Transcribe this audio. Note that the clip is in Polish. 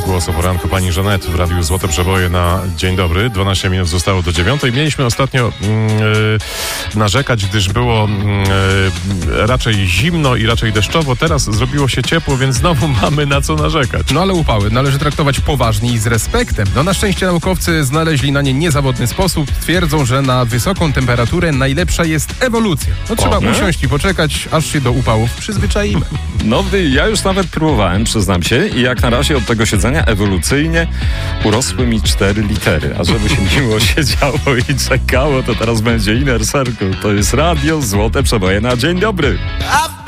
głos o poranku pani Żanet w Radiu Złote Przeboje na Dzień Dobry. 12 minut zostało do 9. Mieliśmy ostatnio narzekać, gdyż było raczej zimno i raczej deszczowo. Teraz zrobiło się ciepło, więc znowu mamy na co narzekać. No ale upały należy traktować poważnie i z respektem. No na szczęście naukowcy znaleźli na nie niezawodny sposób. Twierdzą, że na wysoką temperaturę najlepsza jest ewolucja. No trzeba usiąść i poczekać, aż się do upałów przyzwyczaimy. No, ja już nawet próbowałem, przyznam się, i jak na razie od tego siedzenia ewolucyjnie urosły mi 4 litery. A żeby się miło siedziało i czekało, to teraz będzie Inner Circle. To jest Radio Złote Przeboje na Dzień Dobry.